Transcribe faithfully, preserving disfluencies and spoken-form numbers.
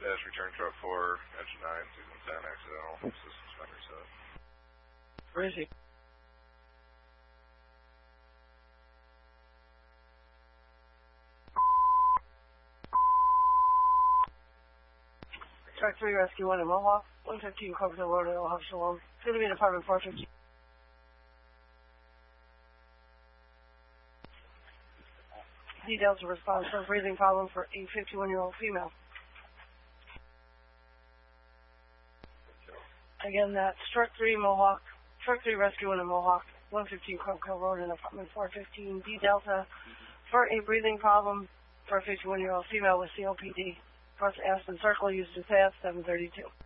Dash return truck four, engine nine, season ten, accidental, system suspender set. Where is he? Truck three, Rescue one in Mohawk, one fifteen Coconut Road in Ohio, Shalom. It's going to be in apartment four fifteen. Details of response for a breathing problem for a fifty-one-year-old female. Again, that's Truck three, Mohawk, Truck three, Rescue one in Mohawk, one fifteen Coconut Road in apartment four fifteen, D Delta, for a breathing problem for a fifty-one-year-old female with C O P D. Cross Aspen Circle, used to pass seven thirty-two.